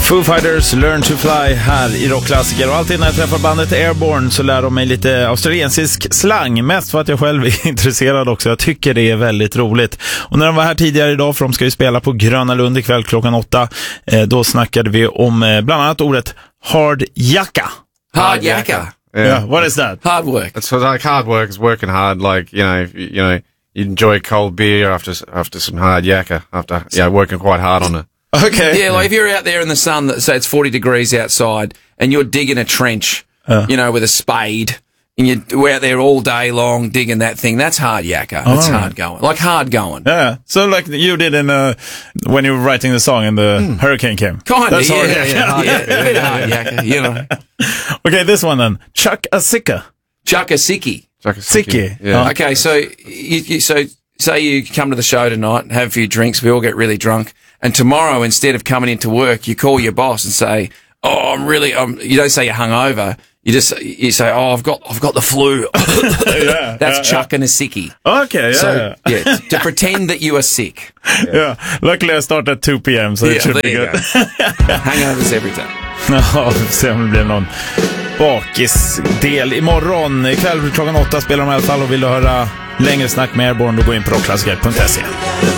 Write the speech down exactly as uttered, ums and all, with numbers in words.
Foo Fighters, Learn to Fly här i rockklassiker. Och alltid när jag träffar bandet Airborne så lär de mig lite australiensisk slang. Mest för att jag själv är intresserad också. Jag tycker det är väldigt roligt. Och när de var här tidigare idag, för de ska ju spela på Gröna Lund ikväll klockan åtta, eh, då snackade vi om eh, bland annat ordet hard jacka. Hard jacka. Yeah. yeah, what is that? Hard work. It's like hard work is working hard. Like, you know, you, you know, you enjoy cold beer after after some hard jacka, after yeah, working quite hard on it. Okay. Yeah, like if you're out there in the sun, that say it's forty degrees outside, and you're digging a trench, uh. you know, with a spade, and you're out there all day long digging that thing. That's hard yakka. That's oh. hard going. Like hard going. Yeah. So like you did in uh, when you were writing the song and the mm. hurricane came. Kind of. Yeah, hard yeah, yeah, hard yeah, yeah, yeah, hard yakka. You know. Okay, this one then. Chuck a sicka. Chuck a sickie. Chuck a sickie. Yeah. Oh. Okay, so you, you so say you come to the show tonight and have a few drinks. We all get really drunk. And tomorrow, instead of coming into work, you call your boss and say, "Oh, I'm really." I'm, you don't say you're hungover. You just you say, "Oh, I've got I've got the flu." yeah, That's yeah, chucking yeah. a sickie. Okay, yeah. So yeah, yeah to pretend that you are sick. Yeah. yeah. Luckily, I start at two p.m. so yeah, it should be good. Hangovers every time. Ja, vi får se om det blir någon bakisdel imorgon. Ikväll klockan åtta spelar de i alla fall, och vill du höra längre snack med Airborne, då gå in på rockklassiker punkt se.